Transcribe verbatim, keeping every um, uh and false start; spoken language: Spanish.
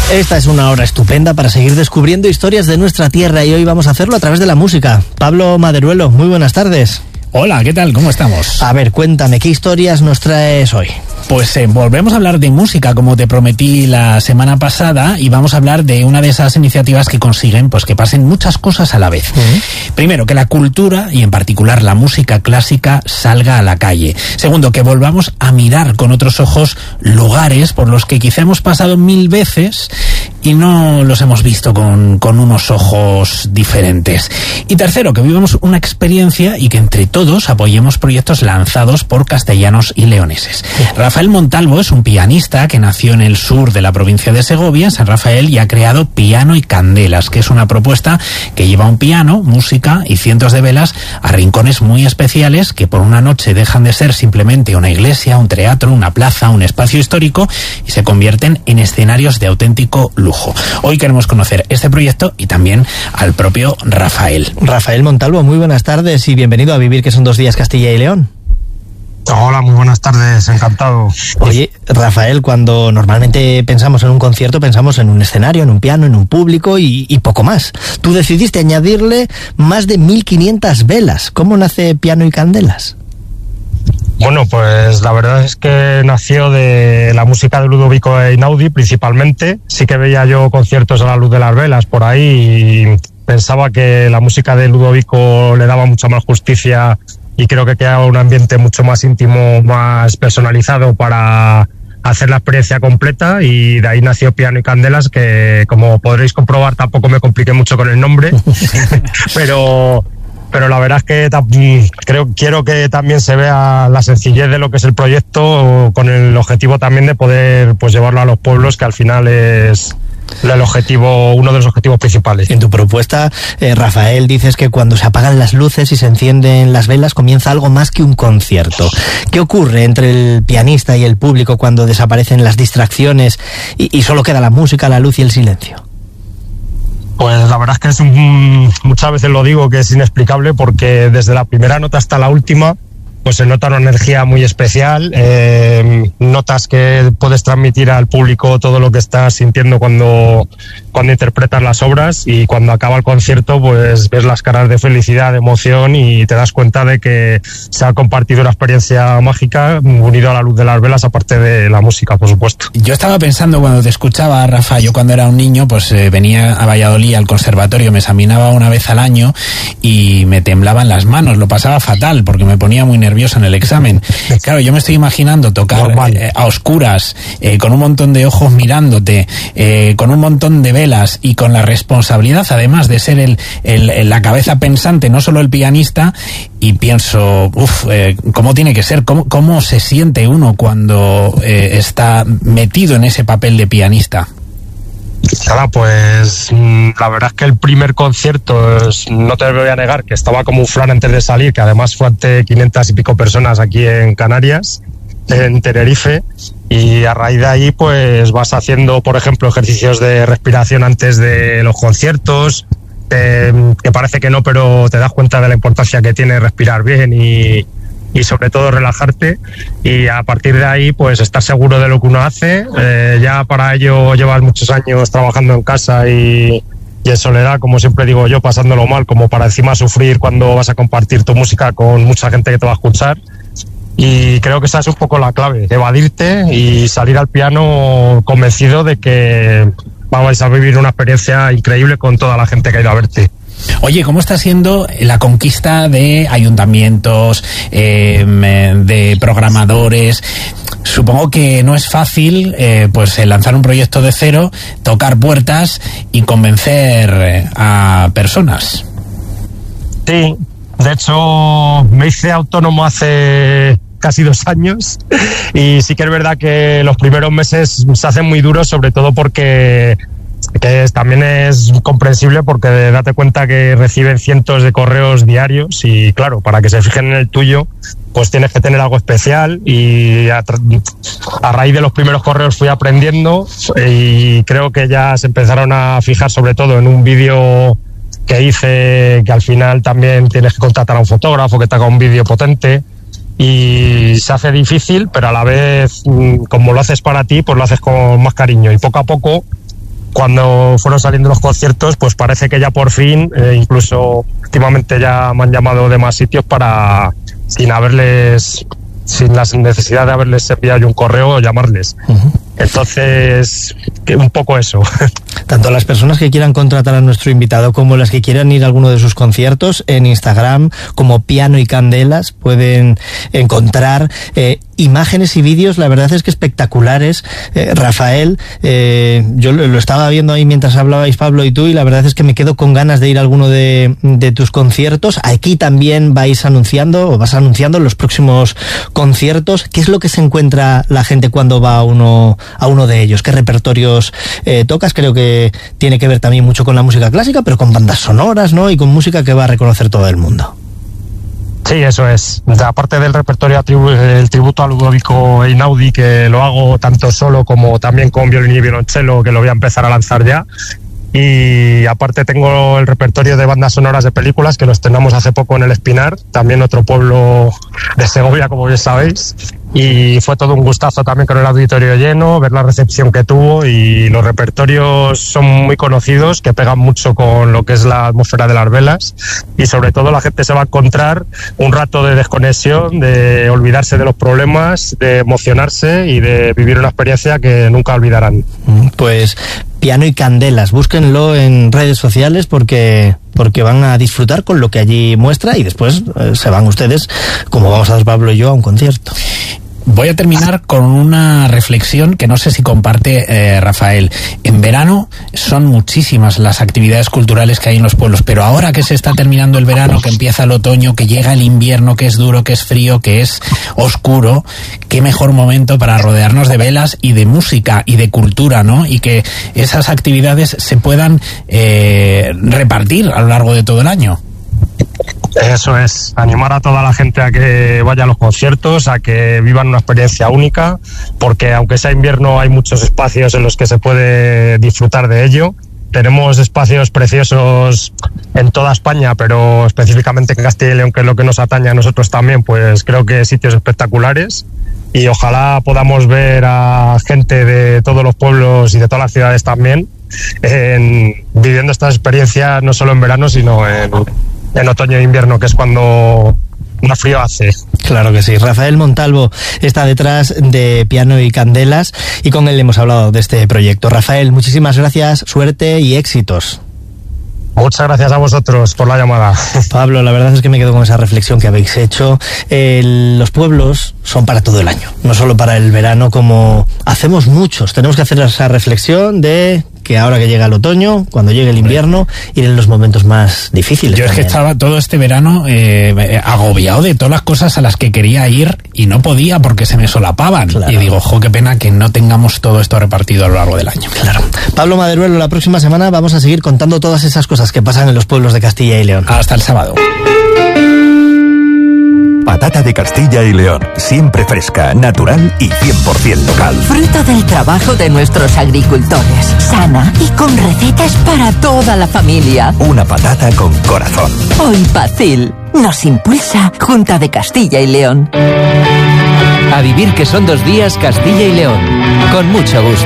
Esta es una hora estupenda para seguir descubriendo historias de nuestra tierra y hoy vamos a hacerlo a través de la música. Pablo Maderuelo, muy buenas tardes. Hola, ¿qué tal? ¿Cómo estamos? A ver, cuéntame, ¿qué historias nos traes hoy? Pues eh, volvemos a hablar de música, como te prometí la semana pasada, y vamos a hablar de una de esas iniciativas que consiguen pues que pasen muchas cosas a la vez. Uh-huh. Primero, que la cultura, y en particular la música clásica, salga a la calle. Segundo, que volvamos a mirar con otros ojos lugares por los que quizá hemos pasado mil veces y no los hemos visto con, con unos ojos diferentes. Y tercero, que vivamos una experiencia y que entre todos apoyemos proyectos lanzados por castellanos y leoneses. Rafael Montalvo es un pianista que nació en el sur de la provincia de Segovia, en San Rafael, y ha creado Piano y Candelas, que es una propuesta que lleva un piano, música y cientos de velas a rincones muy especiales que por una noche dejan de ser simplemente una iglesia, un teatro, una plaza, un espacio histórico y se convierten en escenarios de auténtico lujo. Hoy queremos conocer este proyecto y también al propio Rafael. Rafael Montalvo, muy buenas tardes y bienvenido a Vivir, que son dos días Castilla y León. Hola, muy buenas tardes, encantado. Oye, Rafael, cuando normalmente pensamos en un concierto, pensamos en un escenario, en un piano, en un público y, y poco más. Tú decidiste añadirle más de mil quinientas velas. ¿Cómo nace Piano y Candelas? Bueno, pues la verdad es que nació de la música de Ludovico Einaudi principalmente. Sí que veía yo conciertos a la luz de las velas por ahí y pensaba que la música de Ludovico le daba mucha más justicia y creo que quedaba un ambiente mucho más íntimo, más personalizado para hacer la experiencia completa, y de ahí nació Piano y Candelas, que como podréis comprobar tampoco me compliqué mucho con el nombre, pero... pero la verdad es que creo, quiero que también se vea la sencillez de lo que es el proyecto, con el objetivo también de poder pues llevarlo a los pueblos, que al final es el objetivo, uno de los objetivos principales. En tu propuesta, eh, Rafael, dices que cuando se apagan las luces y se encienden las velas comienza algo más que un concierto. ¿Qué ocurre entre el pianista y el público cuando desaparecen las distracciones y, y solo queda la música, la luz y el silencio? Pues la verdad es que es un, muchas veces lo digo que es inexplicable, porque desde la primera nota hasta la última pues se nota una energía muy especial, eh, notas que puedes transmitir al público todo lo que estás sintiendo cuando, cuando interpretas las obras, y cuando acaba el concierto pues ves las caras de felicidad, de emoción, y te das cuenta de que se ha compartido una experiencia mágica unido a la luz de las velas, aparte de la música, por supuesto. Yo estaba pensando cuando te escuchaba, Rafa, yo cuando era un niño pues eh, venía a Valladolid al conservatorio, me examinaba una vez al año y me temblaban las manos, lo pasaba fatal porque me ponía muy nervioso en el examen. Claro, yo me estoy imaginando tocar eh, a oscuras, eh, con un montón de ojos mirándote, eh, con un montón de velas y con la responsabilidad además de ser el, el, el la cabeza pensante, no solo el pianista, y pienso, uff, eh, ¿cómo tiene que ser? ¿Cómo, cómo se siente uno cuando eh, está metido en ese papel de pianista? Nada, pues la verdad es que el primer concierto, no te voy a negar que estaba como un flan antes de salir, que además fue ante quinientas y pico personas aquí en Canarias, en Tenerife, y a raíz de ahí pues vas haciendo, por ejemplo, ejercicios de respiración antes de los conciertos, eh, que parece que no, pero te das cuenta de la importancia que tiene respirar bien y... y sobre todo relajarte, y a partir de ahí pues estar seguro de lo que uno hace. Eh, ya para ello llevas muchos años trabajando en casa y, y en soledad, como siempre digo yo, pasándolo mal, como para encima sufrir cuando vas a compartir tu música con mucha gente que te va a escuchar. Y creo que esa es un poco la clave, evadirte y salir al piano convencido de que vamos a vivir una experiencia increíble con toda la gente que ha ido a verte. Oye, ¿cómo está siendo la conquista de ayuntamientos, eh, de programadores? Supongo que no es fácil eh, pues lanzar un proyecto de cero, tocar puertas y convencer a personas. Sí, de hecho me hice autónomo hace casi dos años y sí que es verdad que los primeros meses se hacen muy duros, sobre todo porque... que es, también es comprensible, porque date cuenta que reciben cientos de correos diarios y claro, para que se fijen en el tuyo pues tienes que tener algo especial, y a, a raíz de los primeros correos fui aprendiendo y creo que ya se empezaron a fijar sobre todo en un vídeo que hice, que al final también tienes que contratar a un fotógrafo que te haga un vídeo potente, y se hace difícil, pero a la vez como lo haces para ti pues lo haces con más cariño, y poco a poco cuando fueron saliendo los conciertos, pues parece que ya por fin, eh, incluso últimamente ya me han llamado de más sitios para, sin haberles, sin la necesidad de haberles enviado yo un correo o llamarles. Uh-huh. Entonces, que un poco eso. Tanto las personas que quieran contratar a nuestro invitado como las que quieran ir a alguno de sus conciertos, en Instagram como Piano y Candelas pueden encontrar eh, imágenes y vídeos, la verdad es que espectaculares. eh, Rafael, eh, yo lo, lo estaba viendo ahí mientras hablabais Pablo y tú, y la verdad es que me quedo con ganas de ir a alguno de, de tus conciertos. Aquí también vais anunciando o vas anunciando los próximos conciertos. ¿Qué es lo que se encuentra la gente cuando va a uno a uno de ellos? ¿Qué repertorios eh, tocas? Creo que tiene que ver también mucho con la música clásica, pero con bandas sonoras, ¿no? Y con música que va a reconocer todo el mundo. Sí, eso es. Aparte del repertorio, el tributo a Ludovico Einaudi, que lo hago tanto solo como también con violín y violonchelo, que lo voy a empezar a lanzar ya. Y aparte tengo el repertorio de bandas sonoras de películas, que lo estrenamos hace poco en El Espinar, también otro pueblo de Segovia, como bien sabéis. Y fue todo un gustazo también con el auditorio lleno, ver la recepción que tuvo, y los repertorios son muy conocidos, que pegan mucho con lo que es la atmósfera de las velas, y sobre todo la gente se va a encontrar un rato de desconexión, de olvidarse de los problemas, de emocionarse y de vivir una experiencia que nunca olvidarán. Pues Piano y Candelas, búsquenlo en redes sociales porque porque van a disfrutar con lo que allí muestra, y después eh, se van ustedes, como vamos a dar Pablo y yo, a un concierto. Voy a terminar con una reflexión que no sé si comparte eh, Rafael. En verano son muchísimas las actividades culturales que hay en los pueblos, pero ahora que se está terminando el verano, que empieza el otoño, que llega el invierno, que es duro, que es frío, que es oscuro, qué mejor momento para rodearnos de velas y de música y de cultura, ¿no? Y que esas actividades se puedan eh, repartir a lo largo de todo el año. Eso es, animar a toda la gente a que vaya a los conciertos, a que vivan una experiencia única, porque aunque sea invierno hay muchos espacios en los que se puede disfrutar de ello. Tenemos espacios preciosos en toda España, pero específicamente en Castilla y León, que es lo que nos atañe a nosotros también, pues creo que sitios espectaculares, y ojalá podamos ver a gente de todos los pueblos y de todas las ciudades también en, viviendo estas experiencias no solo en verano, sino en en otoño e invierno, que es cuando más frío hace. Claro que sí. Rafael Montalvo está detrás de Piano y Candelas, y con él hemos hablado de este proyecto. Rafael, muchísimas gracias, suerte y éxitos. Muchas gracias a vosotros por la llamada. Pablo, la verdad es que me quedo con esa reflexión que habéis hecho. El, los pueblos son para todo el año, no solo para el verano, como hacemos muchos. Tenemos que hacer esa reflexión de que ahora que llega el otoño, cuando llegue el invierno, ir en los momentos más difíciles. Yo es también. que estaba todo este verano eh, agobiado de todas las cosas a las que quería ir y no podía porque se me solapaban. Claro. Y digo, jo, qué pena que no tengamos todo esto repartido a lo largo del año. Claro. Pablo Maderuelo, la próxima semana vamos a seguir contando todas esas cosas que pasan en los pueblos de Castilla y León. Hasta el sábado. Patata de Castilla y León, siempre fresca, natural y cien por ciento local. Fruto del trabajo de nuestros agricultores, sana y con recetas para toda la familia. Una patata con corazón. Hoy Pacil nos impulsa Junta de Castilla y León. A vivir que son dos días Castilla y León, con mucho gusto.